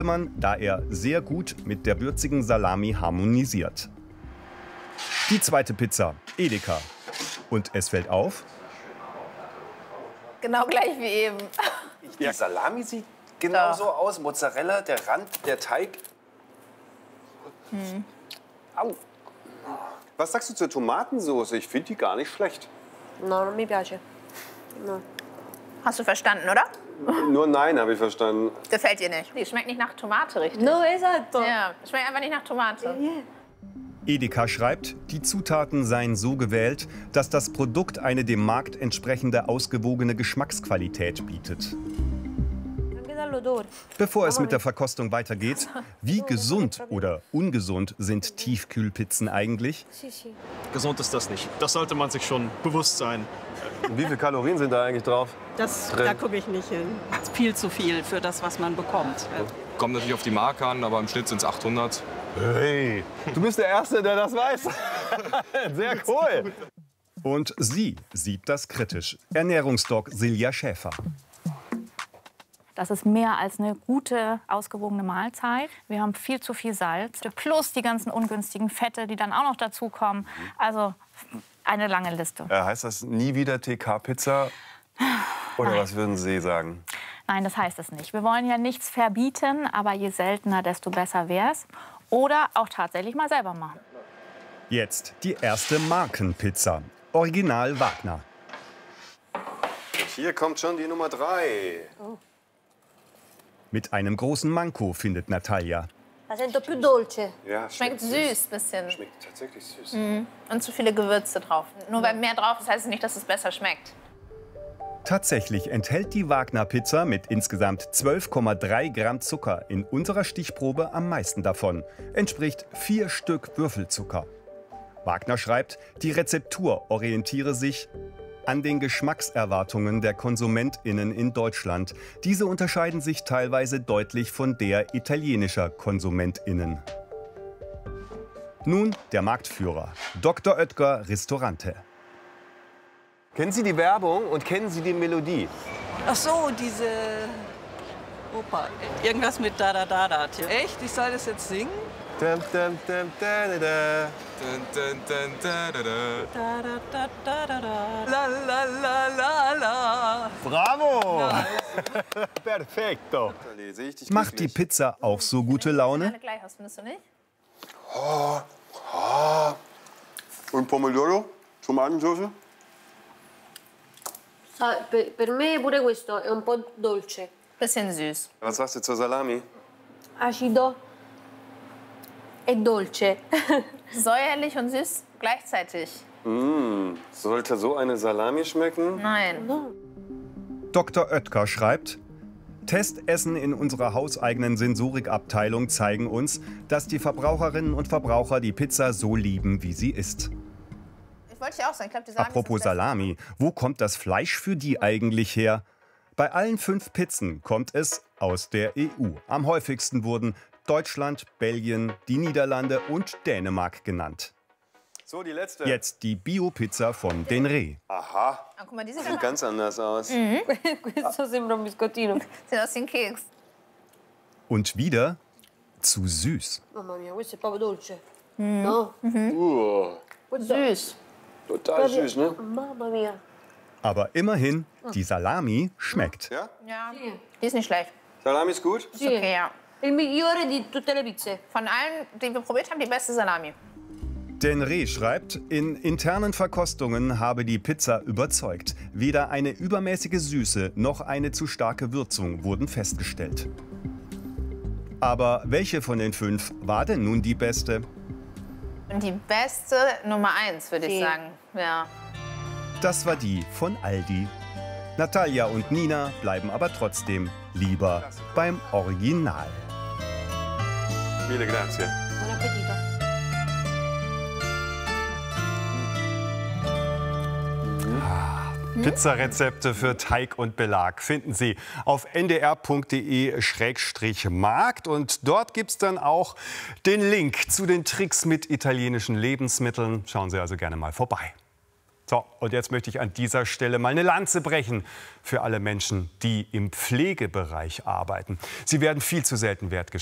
Da er sehr gut mit der würzigen Salami harmonisiert. Die zweite Pizza, Edeka. Und es fällt auf, Genau gleich wie eben. Die Salami sieht genauso aus. Mozzarella, der Rand, der Teig. Au. Was sagst du zur Tomatensauce? Ich finde die gar nicht schlecht. No, non mi piace. No. Hast du verstanden, oder? Nur Nein habe ich verstanden. Gefällt dir nicht. Die schmeckt nicht nach Tomate, richtig? No, esatto. Ja, schmeckt einfach nicht nach Tomate. Edeka schreibt, die Zutaten seien so gewählt, dass das Produkt eine dem Markt entsprechende ausgewogene Geschmacksqualität bietet. Anche dall'odore. Bevor es mit der Verkostung weitergeht, wie gesund oder ungesund sind Tiefkühlpizzen eigentlich? Sì, sì. Gesund ist das nicht. Das sollte man sich schon bewusst sein. Wie viele Kalorien sind da eigentlich drauf? Da gucke ich nicht hin. Das ist viel zu viel für das, was man bekommt. Kommt natürlich auf die Marke an, aber im Schnitt sind es 800. Hey, du bist der Erste, der das weiß. Sehr cool. Und sie sieht das kritisch. Ernährungsdoc Silja Schäfer. Das ist mehr als eine gute, ausgewogene Mahlzeit. Wir haben viel zu viel Salz, plus die ganzen ungünstigen Fette, die dann auch noch dazukommen. Also eine lange Liste. Heißt das nie wieder TK-Pizza? Oder was würden Sie sagen? Nein, das heißt es nicht. Wir wollen ja nichts verbieten, aber je seltener, desto besser wär's. Oder auch tatsächlich mal selber machen. Jetzt die erste Markenpizza. Original Wagner. Und hier kommt schon die Nummer 3. Mit einem großen Manko, findet Natalia. La sento più dolce. Ja, Schmeckt süß, bisschen. Schmeckt tatsächlich süß. Und zu viele Gewürze drauf. Nur weil mehr drauf ist, heißt es nicht, dass es besser schmeckt. Tatsächlich enthält die Wagner-Pizza mit insgesamt 12,3 Gramm Zucker in unserer Stichprobe am meisten davon. Entspricht 4 Stück Würfelzucker. Wagner schreibt, die Rezeptur orientiere sich an den Geschmackserwartungen der KonsumentInnen in Deutschland. Diese unterscheiden sich teilweise deutlich von der italienischer KonsumentInnen. Nun der Marktführer, Dr. Oetker Ristorante. Kennen Sie die Werbung und kennen Sie die Melodie? Ach so, diese Oper. Irgendwas mit da da da da. Echt? Ich soll das jetzt singen? Dum, dum, dum, da, da, da. Da da da da da da. La la la la la. Bravo! Perfetto. Macht die Pizza auch so gute Laune? Alle gleich aus, findest du nicht? Und Pomodoro? Tomatensauce? Per me pure questo è un po' dolce. Bisschen süß. Was sagst du zur Salami? Acido e dolce. Säuerlich und süß gleichzeitig. Sollte so eine Salami schmecken? Nein. Dr. Oetker schreibt, Testessen in unserer hauseigenen Sensorikabteilung zeigen uns, dass die Verbraucherinnen und Verbraucher die Pizza so lieben, wie sie ist. Wollte ich auch sagen. Ich glaub, die Salami Apropos ist das Beste. Salami, wo kommt das Fleisch für die eigentlich her? Bei allen 5 Pizzen kommt es aus der EU. Am häufigsten wurden Deutschland, Belgien, die Niederlande und Dänemark genannt. So, die letzte. Jetzt die Bio-Pizza von Den Reh. Aha, Ah, guck mal, die sieht sieht ganz anders aus. Questo sembra un biscottino. sieht aus wie ein Keks. Und wieder zu süß. Mamma mia, questo è proprio dolce. No? Süß. Total süß, ne? Mamma mia. Aber immerhin, die Salami schmeckt. Ja? Ja, die ist nicht schlecht. Salami ist gut? Ist okay, ja. Il migliore di tutte le pizze. Von allen, die wir probiert haben, die beste Salami. Den Reh schreibt, in internen Verkostungen habe die Pizza überzeugt. Weder eine übermäßige Süße noch eine zu starke Würzung wurden festgestellt. Aber welche von den 5 war denn nun die beste? Und die beste Nummer 1, würde ich sagen. Ja. Das war die von Aldi. Natalia und Nina bleiben aber trotzdem lieber beim Original. Mille grazie. Buon appetito. Pizzarezepte für Teig und Belag finden Sie auf ndr.de/markt. Und dort gibt es dann auch den Link zu den Tricks mit italienischen Lebensmitteln. Schauen Sie also gerne mal vorbei. So, und jetzt möchte ich an dieser Stelle mal eine Lanze brechen für alle Menschen, die im Pflegebereich arbeiten. Sie werden viel zu selten wertgeschätzt.